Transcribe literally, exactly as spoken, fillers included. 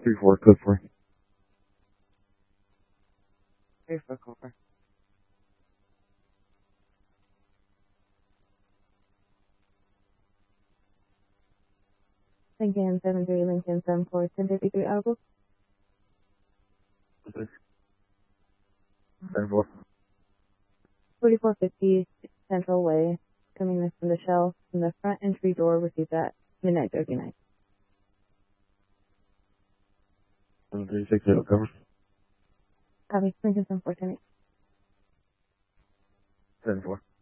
Three four code for. Three four Cooper. Lincoln seven three Lincoln seven four ten fifty three Audible. Ten four. Forty four fifty Central Way. Coming in from the shell from the front entry door. Received at midnight Thursday night. Seven three six zero cover. Copy. Lincoln seven four ten eight. Ten four.